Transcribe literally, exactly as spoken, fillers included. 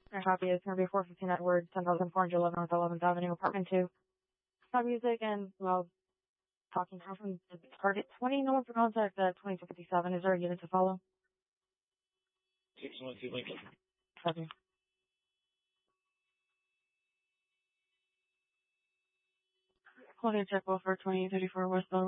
Our copy is going to be four fifteen Edwards, ten thousand four hundred eleven North eleventh Avenue, apartment two. Stop music and, well, talking now from the target twenty. No one for contact at twenty-two fifty-seven. Is there a unit to follow? six one two Lincoln. Copy. Quality check well for twenty thirty-four West Bell.